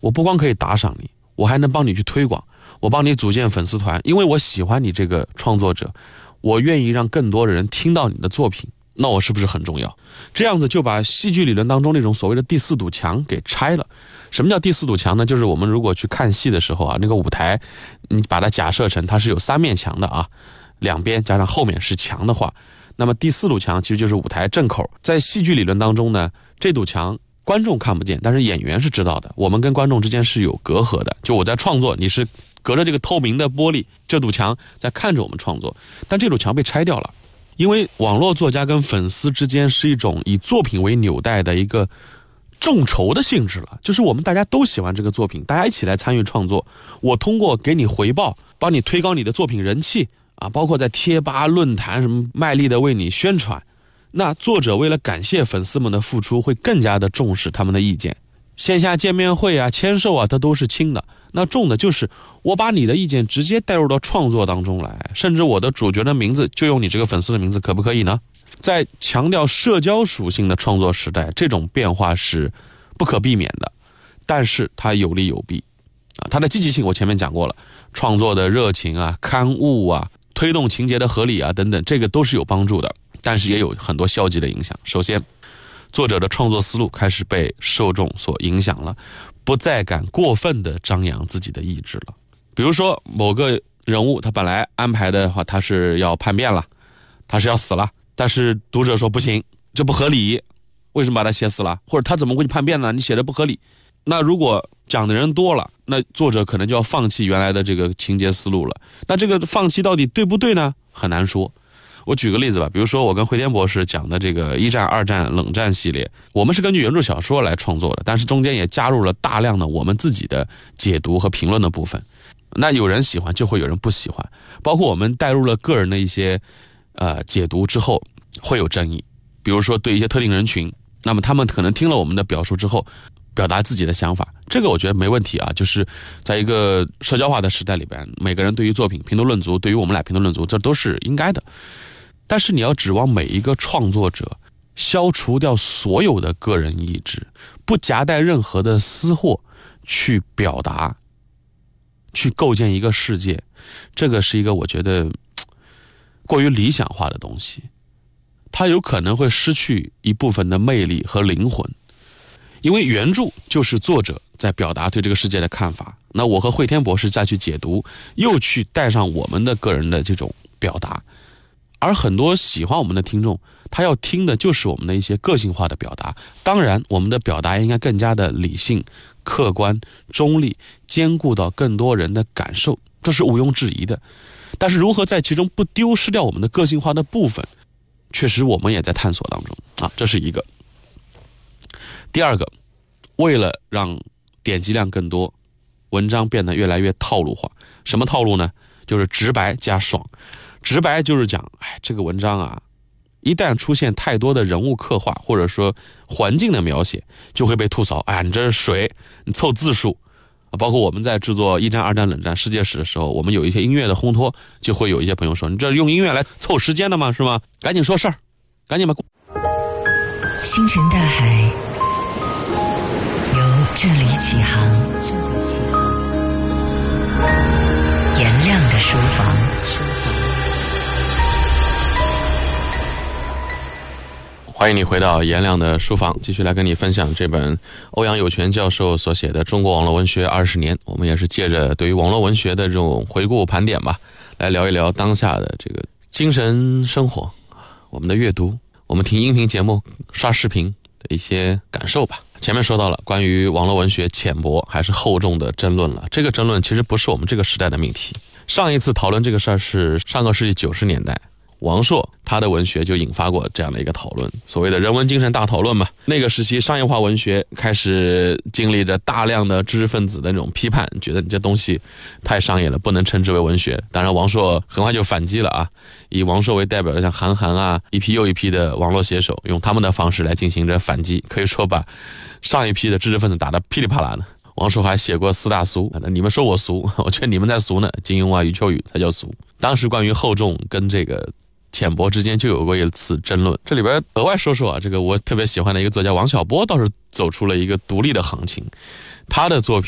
我不光可以打赏你，我还能帮你去推广，我帮你组建粉丝团，因为我喜欢你这个创作者，我愿意让更多的人听到你的作品，那我是不是很重要？这样子就把戏剧理论当中那种所谓的第四堵墙给拆了。什么叫第四堵墙呢？就是我们如果去看戏的时候啊，那个舞台你把它假设成它是有3面墙的啊，两边加上后面是墙的话，那么第四堵墙其实就是舞台正口。在戏剧理论当中呢，这堵墙观众看不见，但是演员是知道的，我们跟观众之间是有隔阂的，就我在创作，你是隔着这个透明的玻璃，这堵墙在看着我们创作，但这堵墙被拆掉了。因为网络作家跟粉丝之间是一种以作品为纽带的一个众筹的性质了，就是我们大家都喜欢这个作品，大家一起来参与创作，我通过给你回报，帮你推高你的作品人气啊，包括在贴吧论坛什么卖力的为你宣传，那作者为了感谢粉丝们的付出，会更加的重视他们的意见，线下见面会啊签售啊，它都是轻的，那重的就是我把你的意见直接带入到创作当中来，甚至我的主角的名字就用你这个粉丝的名字，可不可以呢？在强调社交属性的创作时代，这种变化是不可避免的，但是它有利有弊啊。它的积极性我前面讲过了，创作的热情啊、刊物啊、推动情节的合理啊等等，这个都是有帮助的，但是也有很多消极的影响。首先，作者的创作思路开始被受众所影响了，不再敢过分的张扬自己的意志了。比如说某个人物他本来安排的话，他是要叛变了，他是要死了，但是读者说不行，这不合理，为什么把他写死了？或者他怎么会叛变呢？你写的不合理。那如果讲的人多了，那作者可能就要放弃原来的这个情节思路了。那这个放弃到底对不对呢？很难说。我举个例子吧，比如说我跟慧天博士讲的这个1战、2战、冷战系列，我们是根据原著小说来创作的，但是中间也加入了大量的我们自己的解读和评论的部分。那有人喜欢就会有人不喜欢，包括我们带入了个人的一些解读之后会有争议，比如说对一些特定人群，那么他们可能听了我们的表述之后表达自己的想法，这个我觉得没问题啊，就是在一个社交化的时代里边，每个人对于作品评头论足，对于我们俩评头论足，这都是应该的。但是你要指望每一个创作者消除掉所有的个人意志，不夹带任何的私货去表达，去构建一个世界，这个是一个我觉得过于理想化的东西，它有可能会失去一部分的魅力和灵魂。因为原著就是作者在表达对这个世界的看法，那我和慧天博士再去解读，又去带上我们的个人的这种表达，而很多喜欢我们的听众，他要听的就是我们的一些个性化的表达。当然我们的表达应该更加的理性、客观、中立，兼顾到更多人的感受，这是毋庸置疑的。但是如何在其中不丢失掉我们的个性化的部分，确实我们也在探索当中啊，这是一个。第二个，为了让点击量更多，文章变得越来越套路化。什么套路呢？就是直白加爽。直白就是讲，这个文章啊，一旦出现太多的人物刻画或者说环境的描写，就会被吐槽，你这是水，你凑字数。包括我们在制作1战、2战、冷战世界史的时候，我们有一些音乐的烘托，就会有一些朋友说，你这用音乐来凑时间的吗？是吗？赶紧说事儿，赶紧吧。 星辰大海由这里起航，颜亮的书房。 欢迎你回到颜亮的书房，继续来跟你分享这本欧阳有权教授所写的《中国网络文学20年》。我们也是借着对于网络文学的这种回顾盘点吧，来聊一聊当下的这个精神生活，我们的阅读，我们听音频节目、刷视频的一些感受吧。前面说到了关于网络文学浅薄还是厚重的争论了，这个争论其实不是我们这个时代的命题。上一次讨论这个事儿是上个世纪90年代，王朔他的文学就引发过这样的一个讨论，所谓的人文精神大讨论嘛。那个时期商业化文学开始经历着大量的知识分子的那种批判，觉得你这东西太商业了，不能称之为文学。当然王朔很快就反击了啊，以王朔为代表的像韩寒啊，一批又一批的网络写手用他们的方式来进行着反击，可以说把上一批的知识分子打得噼里啪啦的。王朔还写过4大俗，你们说我俗，我觉得你们在俗呢，金庸啊、余秋雨才叫俗。当时关于厚重跟这个浅薄之间就有过一次争论。这里边额外说说啊，这个我特别喜欢的一个作家王小波倒是走出了一个独立的行情。他的作品